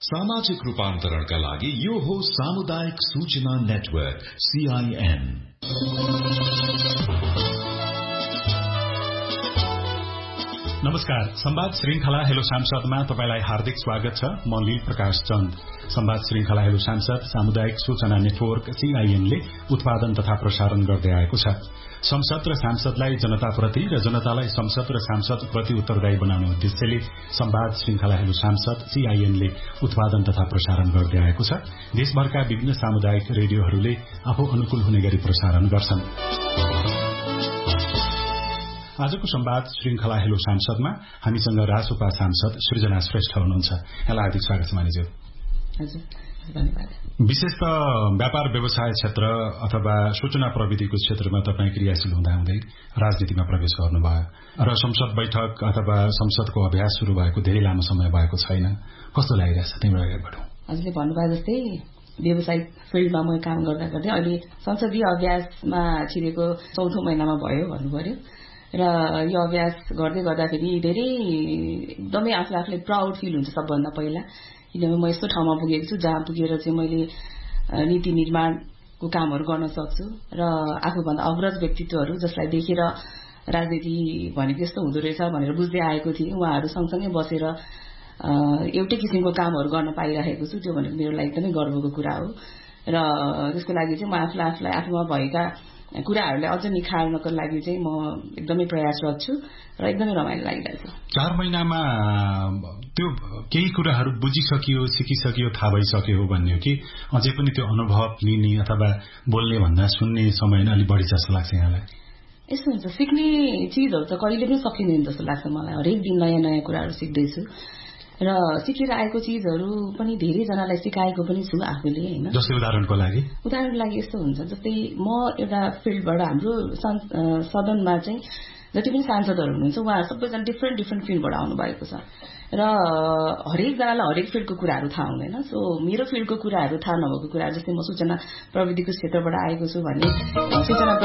सामाजिक रूपान्तरणका लागि यो हो सामुदायिक सूचना नेटवर्क CIN। नमस्कार, संवाद श्रृंखला हेलो सांसदमा तपाईलाई हार्दिक स्वागत छ। म लील प्रकाश चन्द। संवाद श्रृंखला हेलो सांसद सामुदायिक सूचना नेटवर्क CIN ले उत्पादन तथा प्रसारण गर्दै आएको छ। संसद र सांसदलाई जनताप्रति र जनतालाई संसद र सांसदप्रति उत्तरदायी बनाउने उद्देश्यले संवाद श्रृंखला हेलो सांसद CIN ले उत्पादन तथा प्रसारण गर्दै आएको छ। देशभरका विभिन्न सामुदायिक रेडियोहरूले आफू अनुकूल हुने गरी प्रसारण गर्छन्। आजको संवाद श्रृंखला हेलो सांसदमा हामीसँग राजसपा सांसद सृजना श्रेष्ठ हुनुहुन्छ। यहाँलाई हार्दिक स्वागत छ मानिज्यू। हजुर, धन्यवाद। विशेष त व्यापार व्यवसाय क्षेत्र अथवा सूचना प्रविधिको क्षेत्रमा तपाईँ क्रियाशील हुँदाहुँदै राजनीतिमा प्रवेश गर्नुभयो र संसद बैठक अथवा संसदको अभ्यास शुरू भएको धेरै लामो समय भएको छैन। कस्तो लागिरहेछ तिम्रो अगाडिबाट? हजुरले भन्नुभयो जस्तै व्यावसायिक फिल्डमा म काम गर्दा गर्दै अहिले संसदीय अभ्यासमा छिरेको 4औं महिनामा भयो भन्नु पर्यो र यो अभ्यास गर्दै गर्दाखेरि धेरै एकदमै आफूलाई प्राउड फिल हुन्छ सबभन्दा पहिला, किनभने म यस्तो ठाउँमा पुगेको छु जहाँ पुगेर चाहिँ मैले नीति निर्माणको कामहरू गर्न सक्छु र आफूभन्दा अग्रज व्यक्तित्वहरू जसलाई देखेर राजनीति भनेको यस्तो हुँदो रहेछ भनेर बुझ्दै आएको थिएँ, उहाँहरू सँगसँगै बसेर एउटै किसिमको कामहरू गर्न पाइरहेको छु। त्यो भनेको मेरो लागि एकदमै गर्वको कुरा हो र त्यसको लागि चाहिँ म आफूलाई आफूमा भएका कुराहरूलाई अझ निखार्नको लागि चाहिँ म एकदमै प्रयासरत छु र एकदमै रमाइलो लागिरहेछ। 4 महिनामा त्यो केही कुराहरू बुझिसकियो, सिकिसकियो, थाहा भइसक्यो भन्ने हो कि अझै पनि त्यो अनुभव लिने अथवा बोल्ने भन्दा सुन्ने समय नै अलिक बढी जस्तो लाग्छ यहाँलाई? यस्तो हुन्छ, सिक्ने चिजहरू त कहिले पनि सकिँदैन जस्तो लाग्छ मलाई। हरेक दिन नयाँ नयाँ कुराहरू सिक्दैछु र सिकेर आएको चिजहरू पनि धेरैजनालाई सिकाएको पनि छु आफूले, होइन? जस्तै उदाहरणको लागि यस्तो हुन्छ, जस्तै म एउटा फिल्डबाट हाम्रो सदनमा चाहिँ जति पनि सांसदहरू हुनुहुन्छ उहाँहरू सबैजना डिफ्रेन्ट फिल्डबाट आउनु भएको छ र हरेकजनालाई हरेक फिल्डको कुराहरू थाहा हुँदैन। सो मेरो फिल्डको कुराहरू थाहा नभएको कुराहरू, जस्तै म सूचना प्रविधिको क्षेत्रबाट आएको छु भने सूचना